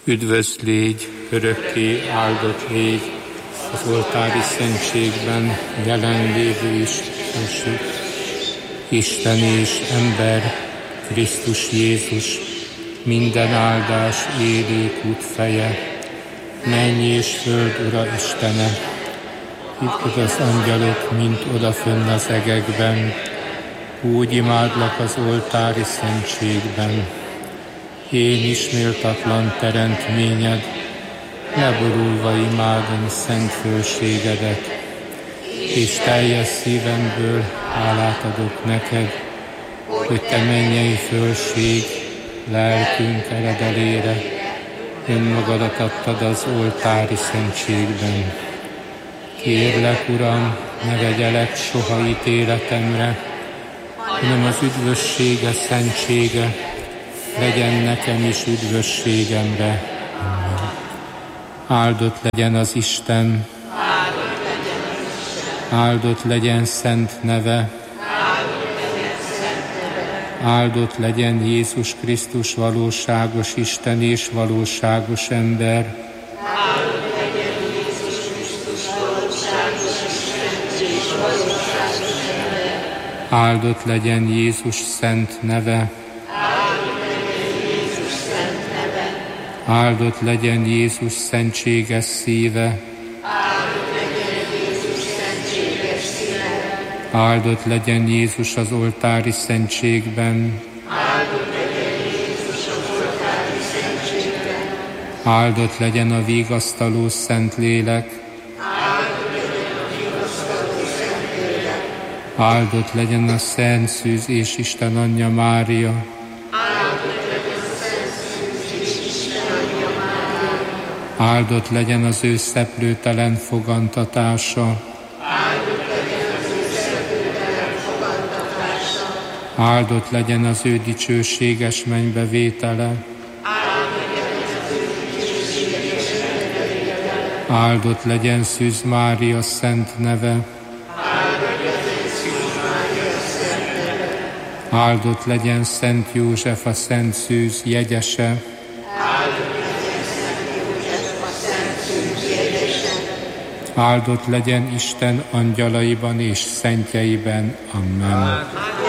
Üdvözl légy, örökké áldott légy, az oltári szentségben jelenlévő Istenség, Isten és ember, Krisztus Jézus, minden áldás élőkút feje, menny és föld Ura Istene, hívtad az angyalok, mint odafönn az egekben, úgy imádlak az oltári szentségben. Én is méltatlan teremtményed, leborulva imádom szent fölségedet, és teljes szívemből hálát adok neked, hogy te mennyei fölség, lelkünk eredelére, önmagadat adtad az oltári szentségben. Kérlek, Uram, ne vegyelek soha ítéletemre, hanem az üdvössége, szentsége legyen nekem is üdvösségemre. Áldott legyen az Isten, áldott legyen szent neve, áldott legyen Jézus Krisztus valóságos Isten és valóságos ember. Áldott legyen Jézus Krisztus valóságos Isten és valóságos ember. Áldott legyen Jézus szent neve. Áldott legyen Jézus szentséges szíve. Áldott legyen Jézus szentséges szíve. Áldott legyen Jézus az oltári szentségben. Áldott legyen Jézus az oltári szentségben. Áldott legyen a vigasztaló Szentlélek. Áldott legyen a vigasztaló Szentlélek. Áldott legyen a Szent Szűz és Isten Anyja Mária. Áldott legyen az ő szeplőtelen fogantatása. Áldott legyen az ő szeplőtelen fogantatása. Áldott legyen az ő dicsőséges mennybevétele. Áldott legyen az ő dicsőséges mennybevétele. Áldott legyen Szűz Mária szent neve. Áldott legyen Szűz Mária szent neve. Áldott legyen Szent József a Szent Szűz jegyese. Áldott legyen Isten angyalaiban és szentjeiben. Amen.